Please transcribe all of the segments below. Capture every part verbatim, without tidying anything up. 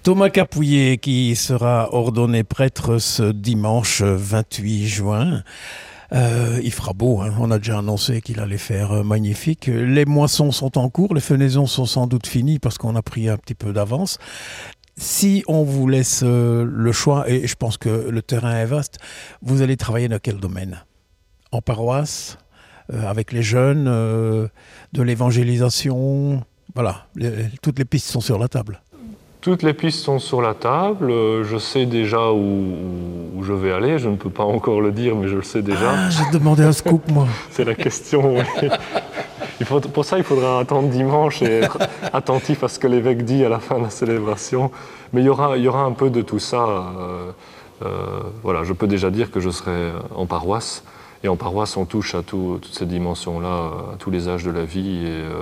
Thomas Capouillet qui sera ordonné prêtre ce dimanche vingt-huit juin. Euh, il fera beau, hein. On a déjà annoncé qu'il allait faire euh, magnifique. Les moissons sont en cours, les fenaisons sont sans doute finies parce qu'on a pris un petit peu d'avance. Si on vous laisse euh, le choix, et je pense que le terrain est vaste, vous allez travailler dans quel domaine ? En paroisse, euh, avec les jeunes, euh, de l'évangélisation, voilà, les, toutes les pistes sont sur la table. Toutes les pistes sont sur la table, je sais déjà où, où je vais aller, je ne peux pas encore le dire, mais je le sais déjà. Ah, j'ai demandé un scoop, moi. C'est la question, oui. Il faut, pour ça, il faudra attendre dimanche et être attentif à ce que l'évêque dit à la fin de la célébration. Mais il y aura, il y aura un peu de tout ça. Euh, euh, voilà, je peux déjà dire que je serai en paroisse. Et en paroisse, on touche à tout, toutes ces dimensions-là, à tous les âges de la vie. Et, euh,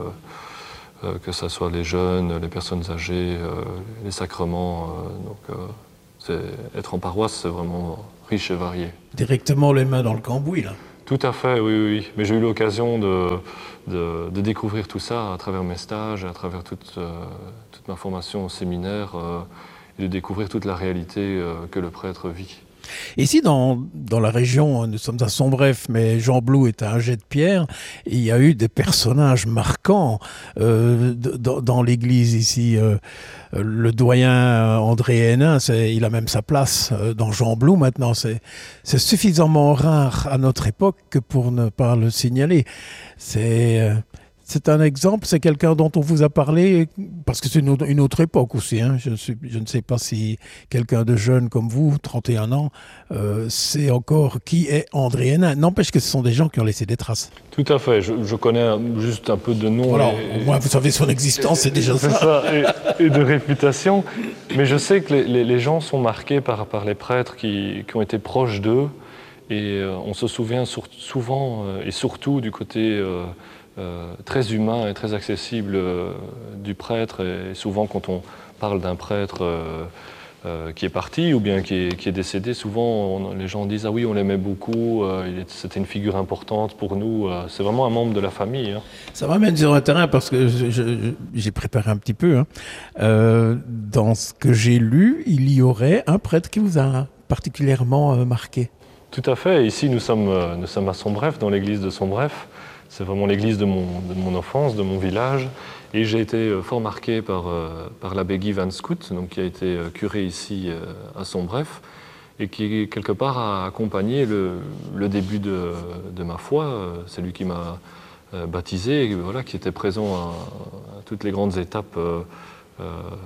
Euh, que ce soit les jeunes, les personnes âgées, euh, les sacrements. Euh, donc, euh, c'est, être en paroisse, c'est vraiment riche et varié. Directement les mains dans le cambouis, là. Tout à fait, oui, oui, oui. Mais j'ai eu l'occasion de, de, de découvrir tout ça à travers mes stages, à travers toute, euh, toute ma formation au séminaire, euh, et de découvrir toute la réalité euh, que le prêtre vit. Ici, dans, dans la région, nous sommes à Sombref, mais Jean Blou est à un jet de pierre. Il y a eu des personnages marquants euh, dans, dans l'église ici. Euh, le doyen André Hénin, c'est, il a même sa place dans Jean Blou maintenant. C'est, c'est suffisamment rare à notre époque que pour ne pas le signaler. C'est... Euh, C'est un exemple, c'est quelqu'un dont on vous a parlé, parce que c'est une autre, une autre époque aussi. Hein. Je, suis, je ne sais pas si quelqu'un de jeune comme vous, trente et un ans, euh, sait encore qui est André Hénin. N'empêche que ce sont des gens qui ont laissé des traces. Tout à fait, je, je connais juste un peu de nom. Voilà, et, au moins vous savez son existence, c'est déjà c'est ça. ça et, et de réputation. Mais je sais que les, les, les gens sont marqués par, par les prêtres qui, qui ont été proches d'eux. Et euh, on se souvient sur, souvent euh, et surtout du côté... Euh, Euh, très humain et très accessible euh, du prêtre. Et souvent, quand on parle d'un prêtre euh, euh, qui est parti ou bien qui est, qui est décédé, souvent on, les gens disent « Ah oui, on l'aimait beaucoup, euh, il est, c'était une figure importante pour nous. Euh, ». C'est vraiment un membre de la famille. Hein. Ça m'amène sur un terrain parce que je, je, j'ai préparé un petit peu. Hein. Euh, dans ce que j'ai lu, il y aurait un prêtre qui vous a particulièrement euh, marqué. Tout à fait. Ici, nous sommes, euh, nous sommes à Sombref, dans l'église de Sombref. C'est vraiment l'église de mon, de mon enfance, de mon village. Et j'ai été fort marqué par, euh, par l'abbé Guy Van Scoot, donc, qui a été curé ici euh, à Sombref, et qui, quelque part, a accompagné le, le début de, de ma foi. C'est lui qui m'a euh, baptisé, et voilà, qui était présent à, à toutes les grandes étapes euh, euh,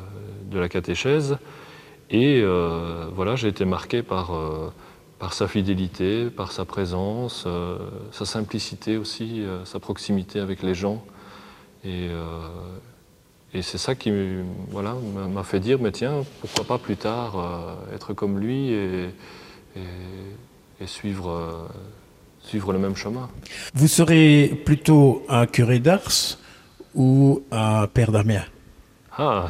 de la catéchèse. Et euh, voilà, j'ai été marqué par... Euh, par sa fidélité, par sa présence, euh, sa simplicité aussi, euh, sa proximité avec les gens. Et, euh, et c'est ça qui voilà, m'a fait dire, mais tiens, pourquoi pas plus tard euh, être comme lui et, et, et suivre, euh, suivre le même chemin. Vous serez plutôt un curé d'Ars ou un père d'Amiens ? Ah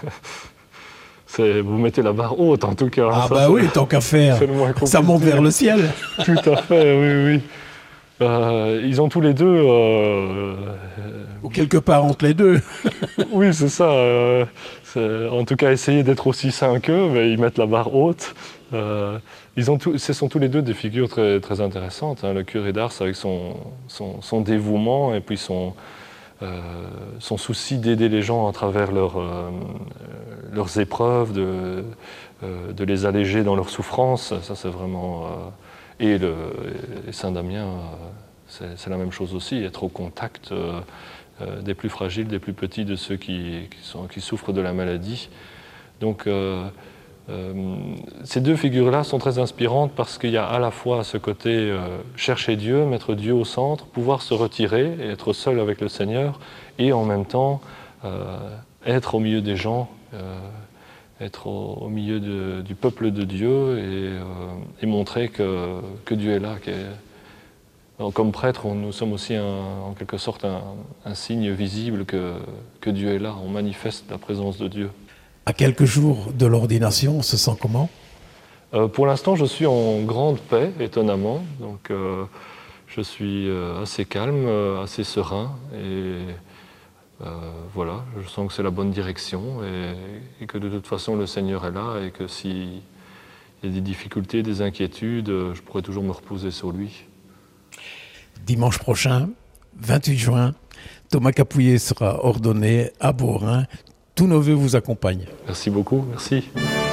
C'est, vous mettez la barre haute en tout cas. Ah ça, bah oui, tant qu'à faire, ça monte vers le ciel. Tout à fait, oui, oui. Euh, ils ont tous les deux... Euh, Ou quelque part entre les deux. Oui, c'est ça. Euh, c'est, en tout cas, essayer d'être aussi sains qu'eux, mais ils mettent la barre haute. Euh, ils ont tout, ce sont tous les deux des figures très, très intéressantes. Hein. Le curé d'Ars avec son, son, son dévouement et puis son... Euh, son souci d'aider les gens à travers leur, euh, leurs épreuves, de, euh, de les alléger dans leurs souffrances, ça c'est vraiment... Euh, et, le, et Saint-Damien, euh, c'est, c'est la même chose aussi, être au contact euh, euh, des plus fragiles, des plus petits, de ceux qui, qui, sont, qui souffrent de la maladie. Donc euh, euh, ces deux figures-là sont très inspirantes parce qu'il y a à la fois ce côté euh, chercher Dieu, mettre Dieu au centre, pouvoir se retirer et être seul avec le Seigneur, et en même temps euh, être au milieu des gens, euh, être au, au milieu de, du peuple de Dieu et, euh, et montrer que, que Dieu est là. Qu'est... Alors, comme prêtre, nous sommes aussi un, en quelque sorte un, un signe visible que, que Dieu est là, on manifeste la présence de Dieu. À quelques jours de l'ordination, on se sent comment ? euh, Pour l'instant, je suis en grande paix, étonnamment. Donc, euh, je suis euh, assez calme, euh, assez serein. Et Euh, voilà, je sens que c'est la bonne direction et, et que de toute façon le Seigneur est là et que s'il y a des difficultés, des inquiétudes, je pourrais toujours me reposer sur lui. Dimanche prochain, vingt-huit juin, Thomas Capouillet sera ordonné à Beaurain. Tous nos vœux vous accompagnent. Merci beaucoup, merci.